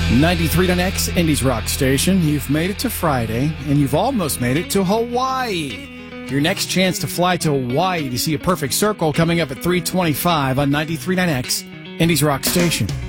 93.9X, Indies Rock Station. You've made it to Friday, and you've almost made it to Hawaii. Your next chance to fly to Hawaii to see a perfect circle coming up at 3:25 on 93.9X, Indies Rock Station.